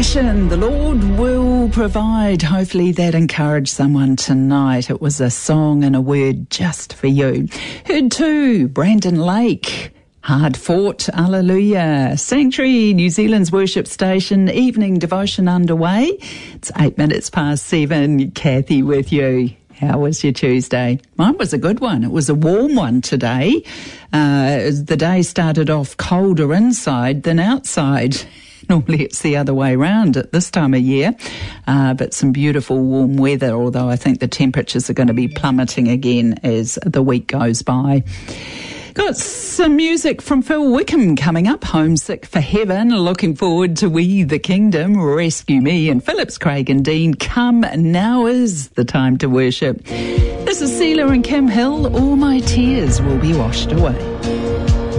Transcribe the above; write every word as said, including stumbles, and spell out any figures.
Passion, the Lord will provide. Hopefully that encouraged someone tonight. It was a song and a word just for you. Heard too, Brandon Lake. Hard fought, hallelujah. Sanctuary, New Zealand's worship station, evening devotion underway. It's eight minutes past seven. Kathy with you. How was your Tuesday? Mine was a good one. It was a warm one today. Uh, the day started off colder inside than outside. Normally it's the other way round at this time of year, uh, but some beautiful warm weather, although I think the temperatures are going to be plummeting again as the week goes by. Got some music from Phil Wickham coming up, Homesick for Heaven, looking forward to We the Kingdom, Rescue Me, and Phillips, Craig and Dean, Come, Now Is the Time to Worship. This is Seela and Kim Hill, All My Tears Will Be Washed Away.